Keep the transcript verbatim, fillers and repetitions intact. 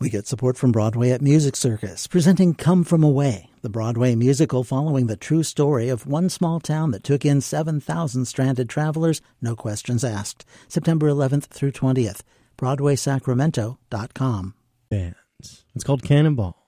We get support from Broadway at Music Circus, presenting Come From Away, the Broadway musical following the true story of one small town that took in seven thousand stranded travelers, no questions asked. September eleventh through twentieth. Broadway Sacramento dot com. Bands. It's called Cannonball.